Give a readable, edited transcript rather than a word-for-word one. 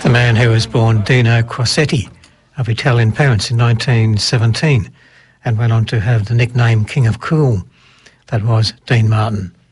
The man who was born Dino Crosetti of Italian parents in 1917 and went on to have the nickname King of Cool. That was Dean Martin.